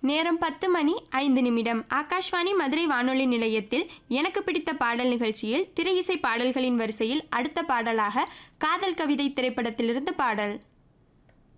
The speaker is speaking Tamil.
நேரம் 10:05. ஆகாஷ்வாணி மதுரை வானொலி நிலையத்தில் எனக்கு பிடித்த பாடல் நிகழ்ச்சியில் திரை இசை பாடல்களின் வரிசையில் அடுத்த பாடலாக காதல் கவிதை திரைப்படத்திலிருந்து பாடல்.